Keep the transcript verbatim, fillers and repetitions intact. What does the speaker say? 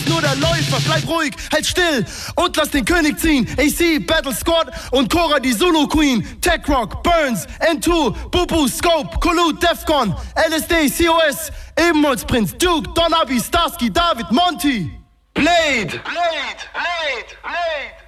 nur der Läufer. Bleib ruhig, halt still und lass den König ziehen. A C, Battle Squad und Cora, die Zulu Queen. Tech Rock, Burns, N zwei, Bubu, Scope, Kolu, Defcon, L S D, C O S, Ebenholzprinz, Duke, Don Abi, Starsky, David, Monty. Blade! Blade! Blade! Blade!